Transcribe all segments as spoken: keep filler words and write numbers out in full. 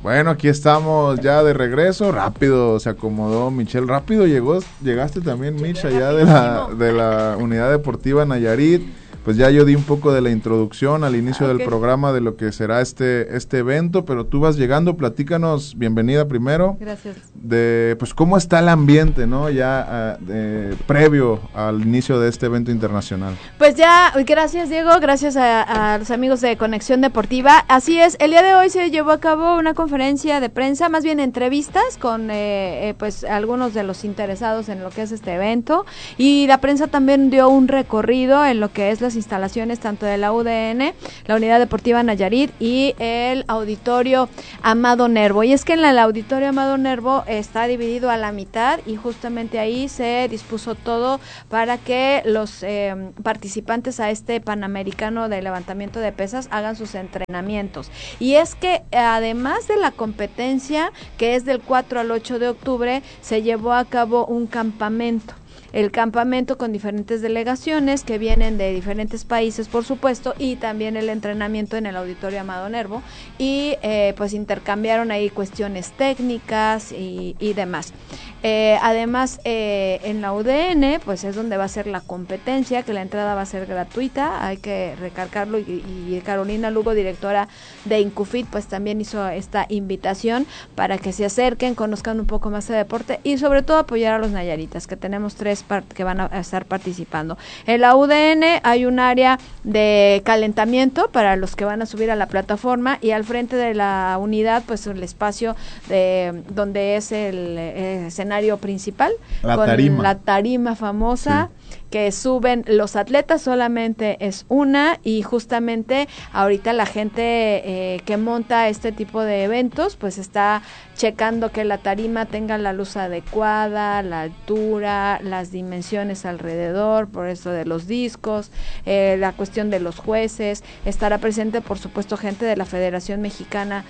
Bueno, aquí estamos ya de regreso, rápido se acomodó Michelle, rápido llegó, llegaste también Mich allá de la, de la Unidad Deportiva Nayarit. Pues ya yo di un poco de la introducción al inicio ah, okay. del programa de lo que será este este evento, pero tú vas llegando, platícanos, bienvenida primero. Gracias. De pues cómo está el ambiente, ¿no? Ya uh, de, previo al inicio de este evento internacional. Pues ya, gracias Diego, gracias a, a los amigos de Conexión Deportiva. Así es, el día de hoy se llevó a cabo una conferencia de prensa, más bien entrevistas con eh, eh, pues algunos de los interesados en lo que es este evento, y la prensa también dio un recorrido en lo que es las instalaciones tanto de la U D N, la Unidad Deportiva Nayarit y el Auditorio Amado Nervo. Y es que en el Auditorio Amado Nervo está dividido a la mitad y justamente ahí se dispuso todo para que los eh, participantes a este Panamericano de levantamiento de pesas hagan sus entrenamientos. Y es que además de la competencia, que es del cuatro al ocho de octubre, se llevó a cabo un campamento. El campamento con diferentes delegaciones que vienen de diferentes países, por supuesto, y también el entrenamiento en el Auditorio Amado Nervo, y eh, pues intercambiaron ahí cuestiones técnicas y, y demás. Eh, además, eh, en la U D N, pues es donde va a ser la competencia, que la entrada va a ser gratuita, hay que recalcarlo, y, y Carolina Lugo, directora de Incufit, pues también hizo esta invitación para que se acerquen, conozcan un poco más de deporte y sobre todo apoyar a los nayaritas, que tenemos tres part- que van a estar participando. En la U D N hay un área de calentamiento para los que van a subir a la plataforma, y al frente de la unidad, pues el espacio de donde es el, el escenario principal, la con tarima. la tarima famosa. Sí. Que suben los atletas, solamente es una, y justamente ahorita la gente eh, que monta este tipo de eventos pues está checando que la tarima tenga la luz adecuada, la altura, las dimensiones alrededor, por eso de los discos, eh, la cuestión de los jueces. Estará presente por supuesto gente de la Federación Mexicana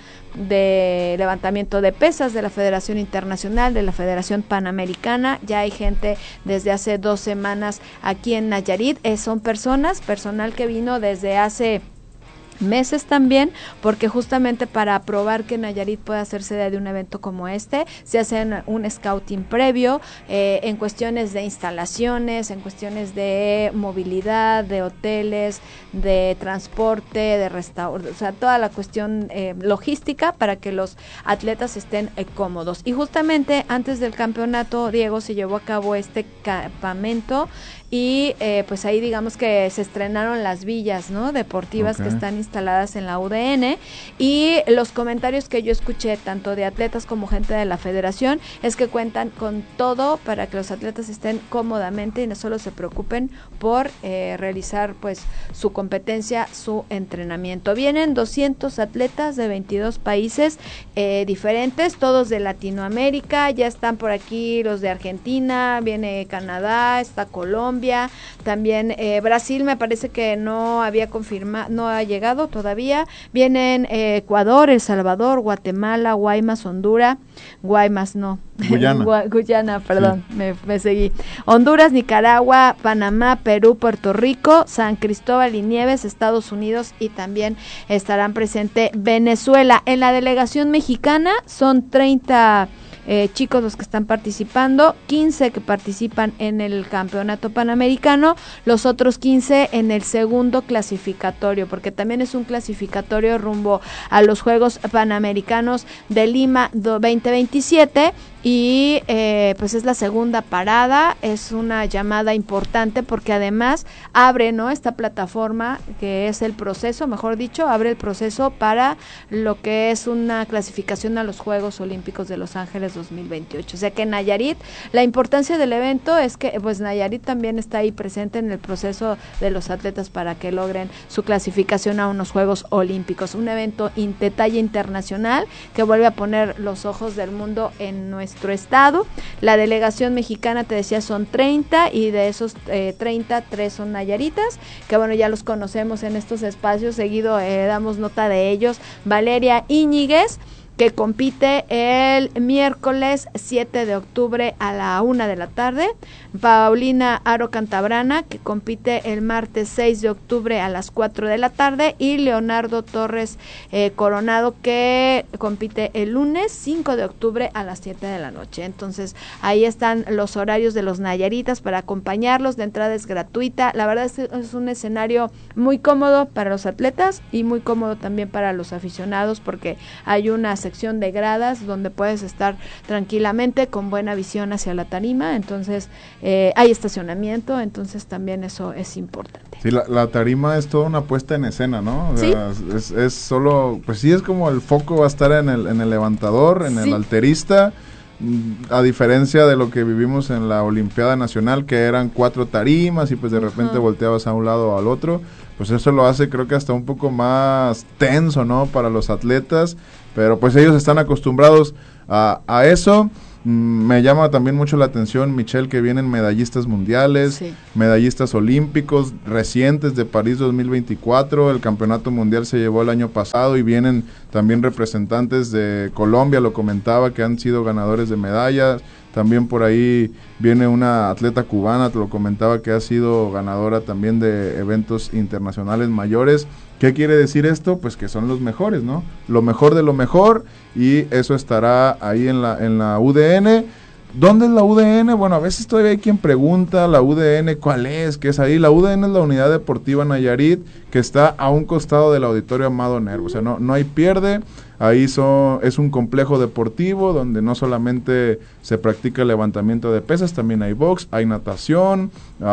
de Levantamiento de Pesas, de la Federación Internacional, de la Federación Panamericana. Ya hay gente desde hace dos semanas aquí en Nayarit, eh, son personas, personal que vino desde hace meses también, porque justamente para probar que Nayarit pueda ser sede de un evento como este, se hace un scouting previo, eh, en cuestiones de instalaciones, en cuestiones de movilidad, de hoteles, de transporte, de restaurante, o sea, toda la cuestión eh, logística para que los atletas estén eh, cómodos. Y justamente antes del campeonato, Diego, se llevó a cabo este campamento, y eh, pues ahí digamos que se estrenaron las villas, ¿no?, deportivas, okay, que están instaladas en la U D N, y los comentarios que yo escuché tanto de atletas como gente de la federación es que cuentan con todo para que los atletas estén cómodamente y no solo se preocupen por eh, realizar pues su competencia, su entrenamiento. Vienen doscientos atletas de veintidós países eh, diferentes, todos de Latinoamérica, ya están por aquí los de Argentina, viene Canadá, está Colombia, también eh, Brasil me parece que no había confirmado, no ha llegado todavía, vienen eh, Ecuador, El Salvador, Guatemala, Guaymas, Honduras, Guaymas no, Guyana, Gu- Guyana, perdón, sí. me, me seguí, Honduras, Nicaragua, Panamá, Perú, Puerto Rico, San Cristóbal y Nieves, Estados Unidos, y también estarán presente Venezuela. En la delegación mexicana son treinta Eh, chicos los que están participando, quince que participan en el campeonato panamericano, los otros quince en el segundo clasificatorio, porque también es un clasificatorio rumbo a los Juegos Panamericanos de Lima veinte veintisiete, y eh, pues es la segunda parada, es una llamada importante porque además abre, ¿no?, esta plataforma que es el proceso, mejor dicho, abre el proceso para lo que es una clasificación a los Juegos Olímpicos de Los Ángeles dos mil veintiocho. O sea que Nayarit, la importancia del evento es que pues Nayarit también está ahí presente en el proceso de los atletas para que logren su clasificación a unos Juegos Olímpicos, un evento de talla internacional que vuelve a poner los ojos del mundo en nuestro nuestro estado. La delegación mexicana, te decía, son treinta, y de esos eh, treinta, tres son nayaritas, que bueno, ya los conocemos en estos espacios, seguido eh, damos nota de ellos. Valeria Íñiguez, que compite el miércoles siete de octubre a la una de la tarde, Paulina Aro Cantabrana, que compite el martes seis de octubre a las cuatro de la tarde, y Leonardo Torres eh, Coronado, que compite el lunes cinco de octubre a las siete de la noche. Entonces ahí están los horarios de los Nayaritas para acompañarlos. De entrada es gratuita. La verdad es que es un escenario muy cómodo para los atletas y muy cómodo también para los aficionados, porque hay una sección de gradas donde puedes estar tranquilamente con buena visión hacia la tarima. Entonces eh, hay estacionamiento, entonces también eso es importante. Sí, la, la tarima es toda una puesta en escena, ¿no? O sea, ¿sí? es, es solo, pues sí, es como el foco va a estar en el, en el levantador, en sí. el alterista, a diferencia de lo que vivimos en la Olimpiada Nacional, que eran cuatro tarimas y pues de repente uh-huh. volteabas a un lado o al otro. Pues eso lo hace, creo que hasta un poco más tenso, ¿no? Para los atletas, pero pues ellos están acostumbrados a, a eso. Me llama también mucho la atención, Michelle, que vienen medallistas mundiales, sí. medallistas olímpicos recientes de París dos mil veinticuatro, el campeonato mundial se llevó el año pasado y vienen también representantes de Colombia, lo comentaba, que han sido ganadores de medallas. También por ahí viene una atleta cubana, te lo comentaba, que ha sido ganadora también de eventos internacionales mayores. ¿Qué quiere decir esto? Pues que son los mejores, ¿no? Lo mejor de lo mejor, y eso estará ahí en la, en la U D N. ¿Dónde es la U D N? Bueno, a veces todavía hay quien pregunta, la U D N, ¿cuál es? ¿Qué es ahí? La U D N es la Unidad Deportiva Nayarit, que está a un costado del Auditorio Amado Nervo, o sea, no, no hay pierde. Ahí son, es un complejo deportivo donde no solamente se practica el levantamiento de pesas, también hay box, hay natación,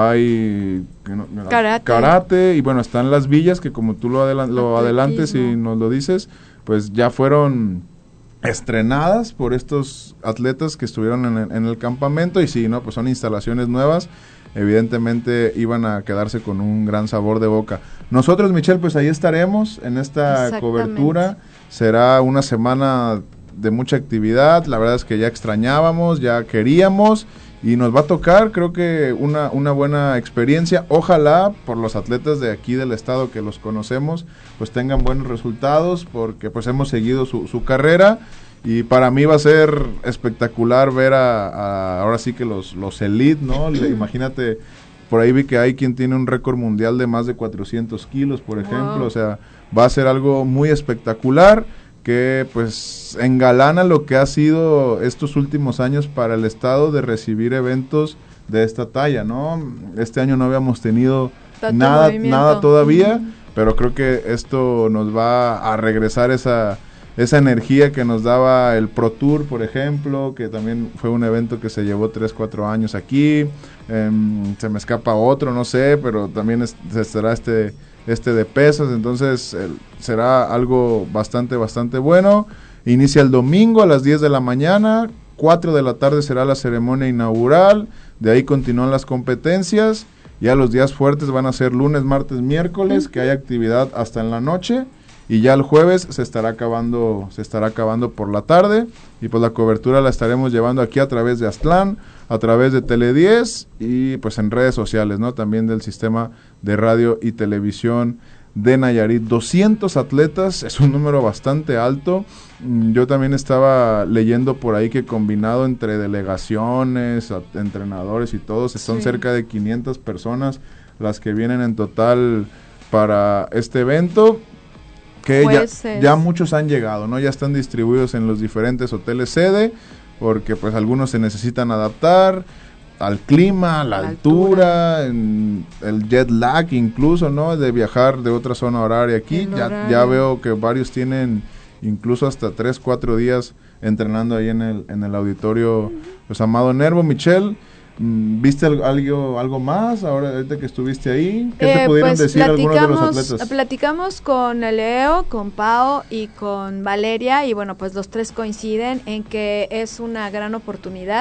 hay karate, karate y bueno, están las villas que como tú lo, adelan- lo adelantes y nos lo dices, pues ya fueron estrenadas por estos atletas que estuvieron en el, en el campamento, y sí, ¿no? Pues son instalaciones nuevas, evidentemente iban a quedarse con un gran sabor de boca. Nosotros, Michelle, pues ahí estaremos en esta cobertura. Será una semana de mucha actividad, la verdad es que ya extrañábamos, ya queríamos, y nos va a tocar, creo que una, una buena experiencia. Ojalá por los atletas de aquí del estado que los conocemos, pues tengan buenos resultados, porque pues hemos seguido su, su carrera, y para mí va a ser espectacular ver a, a ahora sí que los, los elite, ¿no? Le, imagínate, por ahí vi que hay quien tiene un récord mundial de más de cuatrocientos kilos, por ejemplo, wow. O sea, va a ser algo muy espectacular, que pues engalana lo que ha sido estos últimos años para el estado de recibir eventos de esta talla, ¿no? Este año no habíamos tenido Tanto nada, movimiento. nada todavía, mm. pero creo que esto nos va a regresar esa, esa energía que nos daba el Pro Tour, por ejemplo, que también fue un evento que se llevó tres, cuatro años aquí. Eh, se me escapa otro, no sé, pero también es, estará este... este de pesas, entonces eh, será algo bastante, bastante bueno. Inicia el domingo a las diez de la mañana, cuatro de la tarde será la ceremonia inaugural, de ahí continúan las competencias, ya los días fuertes van a ser lunes, martes, miércoles, que hay actividad hasta en la noche, y ya el jueves se estará acabando, se estará acabando por la tarde, y pues la cobertura la estaremos llevando aquí a través de Aztlán, a través de Tele diez y pues en redes sociales, ¿no? También del sistema de radio y televisión de Nayarit. doscientos atletas, es un número bastante alto. Yo también estaba leyendo por ahí que combinado entre delegaciones, a, entrenadores y todos, son sí. cerca de quinientas personas las que vienen en total para este evento, que pues ya, es... ya muchos han llegado, ¿no? Ya están distribuidos en los diferentes hoteles sede, porque pues algunos se necesitan adaptar al clima, a la, la altura, altura. En el jet lag incluso, ¿no? De viajar de otra zona horaria aquí, ya, ya veo que varios tienen incluso hasta tres, cuatro días entrenando ahí en el, en el auditorio pues Amado Nervo. Michelle, ¿viste algo, algo más ahora ahorita que estuviste ahí? ¿Qué eh, te pudieron pues decir algunos de los atletas? Platicamos con Leo, con Pao y con Valeria, y bueno, pues los tres coinciden en que es una gran oportunidad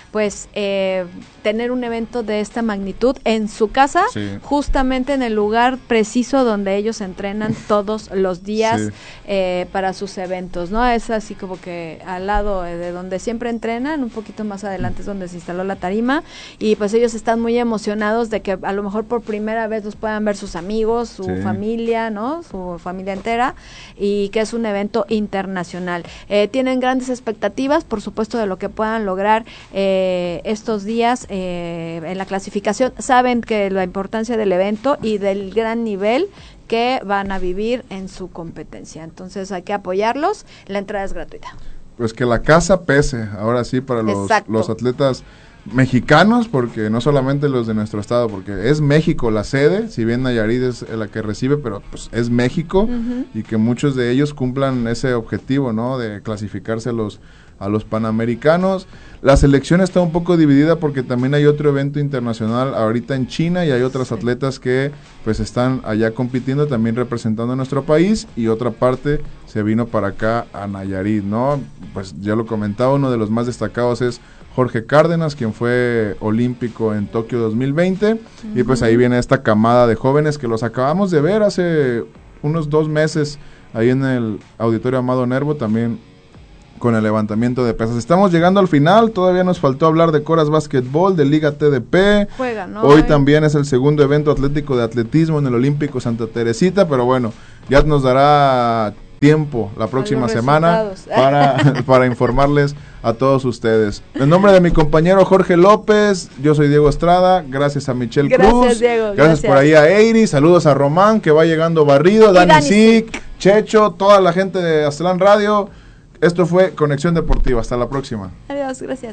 pues eh, tener un evento de esta magnitud en su casa, sí. justamente en el lugar preciso donde ellos entrenan todos los días sí. eh, para sus eventos, ¿no? Es así como que al lado de donde siempre entrenan, un poquito más adelante es donde se instaló la tarima, y pues ellos están muy emocionados de que a lo mejor por primera vez los puedan ver sus amigos, su sí. familia, ¿no? Su familia entera, y que es un evento internacional. Eh, tienen grandes expectativas, por supuesto, de lo que puedan lograr eh, estos días eh, en la clasificación. Saben que la importancia del evento y del gran nivel que van a vivir en su competencia. Entonces hay que apoyarlos. La entrada es gratuita. Pues que la casa pese, ahora sí, para los, los atletas mexicanos, porque no solamente los de nuestro estado, porque es México la sede, si bien Nayarit es la que recibe, pero pues es México, uh-huh. y que muchos de ellos cumplan ese objetivo, ¿no? De clasificarse a los a los Panamericanos. La selección está un poco dividida porque también hay otro evento internacional ahorita en China y hay otras atletas que pues están allá compitiendo, también representando a nuestro país, y otra parte se vino para acá a Nayarit, ¿no? Pues ya lo comentaba, uno de los más destacados es Jorge Cárdenas, quien fue olímpico en Tokio dos mil veinte, uh-huh. y pues ahí viene esta camada de jóvenes que los acabamos de ver hace unos dos meses ahí en el Auditorio Amado Nervo, también con el levantamiento de pesas. Estamos llegando al final, todavía nos faltó hablar de Coras Básquetbol, de Liga T D P. Juega, ¿no? Hoy también es el segundo evento atlético de atletismo en el Olímpico Santa Teresita, pero bueno, ya nos dará tiempo la próxima semana para, para informarles a todos ustedes. En nombre de mi compañero Jorge López, yo soy Diego Estrada, gracias a Michelle gracias, Cruz, Diego, gracias, gracias por ahí a Eiri, saludos a Román que va llegando barrido, Dani, Dani Sic, Checho, toda la gente de Aztlán Radio. Esto fue Conexión Deportiva, hasta la próxima. Adiós, gracias.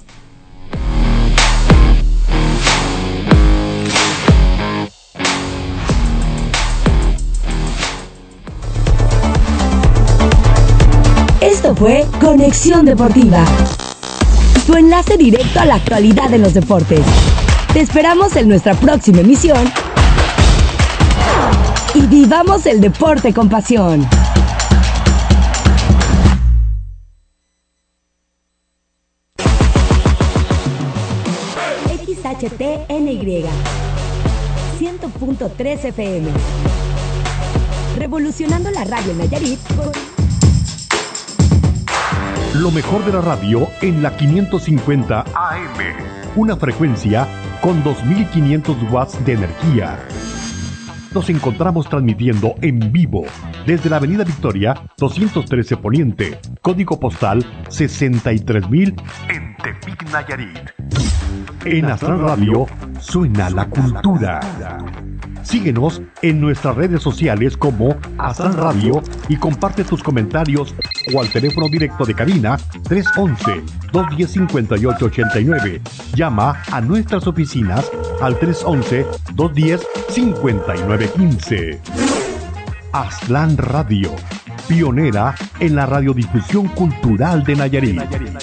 Esto fue Conexión Deportiva, tu enlace directo a la actualidad de los deportes. Te esperamos en nuestra próxima emisión y vivamos el deporte con pasión. X H T N Y cien punto tres F M, revolucionando la radio en Nayarit con... Lo mejor de la radio en la quinientos cincuenta A M, una frecuencia con dos mil quinientos watts de energía. Nos encontramos transmitiendo en vivo desde la Avenida Victoria doscientos trece Poniente, código postal sesenta y tres mil en Tepic, Nayarit. En Aztlán Radio suena la cultura. Síguenos en nuestras redes sociales como Aztlán Radio y comparte tus comentarios o al teléfono directo de cabina tres once, dos diez, cincuenta y ocho ochenta y nueve. Llama a nuestras oficinas al tres once, dos diez, cincuenta y nueve quince. Aztlán Radio, pionera en la radiodifusión cultural de Nayarit.